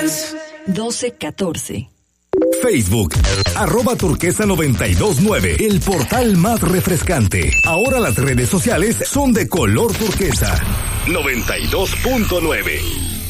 1214. Facebook, @turquesa929, el portal más refrescante. Ahora las redes sociales son de color turquesa. 92.9.